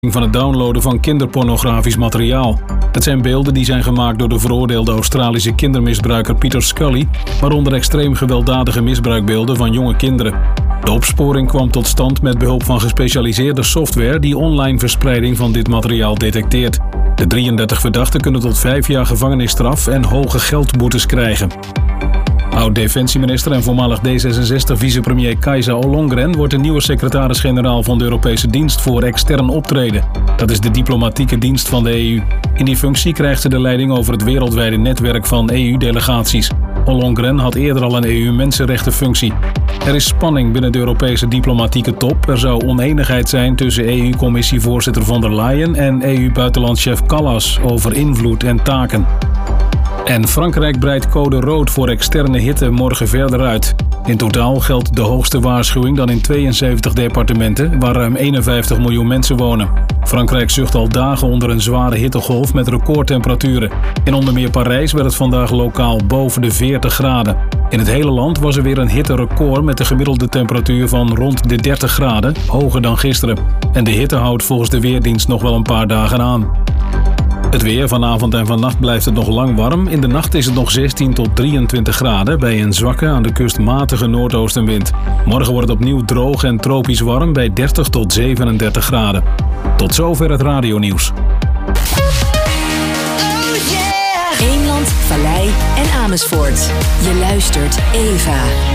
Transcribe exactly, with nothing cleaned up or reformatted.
van het downloaden van kinderpornografisch materiaal. Het zijn beelden die zijn gemaakt door de veroordeelde Australische kindermisbruiker Peter Scully, waaronder extreem gewelddadige misbruikbeelden van jonge kinderen. De opsporing kwam tot stand met behulp van gespecialiseerde software die online verspreiding van dit materiaal detecteert. De drieëndertig verdachten kunnen tot vijf jaar gevangenisstraf en hoge geldboetes krijgen. Oud-defensieminister en voormalig D zesenzestig-vicepremier Kajsa Ollongren wordt de nieuwe secretaris-generaal van de Europese Dienst voor Extern Optreden. Dat is de diplomatieke dienst van de E U. In die functie krijgt ze de leiding over het wereldwijde netwerk van E U-delegaties. Ollongren had eerder al een E U-mensenrechtenfunctie. Er is spanning binnen de Europese diplomatieke top. Er zou oneenigheid zijn tussen E U-commissievoorzitter von der Leyen en E U-buitenlandchef Kallas over invloed en taken. En Frankrijk breidt code rood voor externe hitte morgen verder uit. In totaal geldt de hoogste waarschuwing dan in tweeënzeventig departementen, waar ruim eenenvijftig miljoen mensen wonen. Frankrijk zucht al dagen onder een zware hittegolf met recordtemperaturen. In onder meer Parijs werd het vandaag lokaal boven de veertig graden. In het hele land was er weer een hitterecord met een gemiddelde temperatuur van rond de dertig graden, hoger dan gisteren. En de hitte houdt volgens de Weerdienst nog wel een paar dagen aan. Het weer, vanavond en vannacht blijft het nog lang warm. In de nacht is het nog zestien tot drieëntwintig graden bij een zwakke, aan de kust matige noordoostenwind. Morgen wordt het opnieuw droog en tropisch warm bij dertig tot zevenendertig graden. Tot zover het radionieuws. Eemland, Vallei en Amersfoort. Je luistert Eva.